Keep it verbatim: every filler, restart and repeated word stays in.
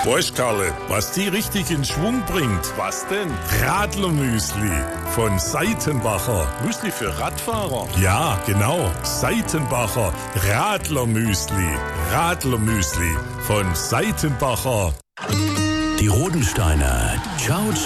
Weißt, Karle, was die richtig in Schwung bringt? Was denn? Radlermüsli von Seitenbacher. Müsli für Radfahrer? Ja, genau. Seitenbacher Radlermüsli. Radlermüsli von Seitenbacher. Die Rodensteiner. Ciao.